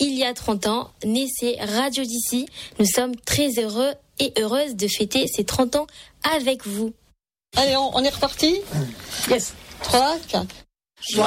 il y a 30 ans, naissait Radio d'ici. Nous sommes très heureux et heureuses de fêter ces 30 ans avec vous. Allez, on est reparti ? Yes. 3, 4.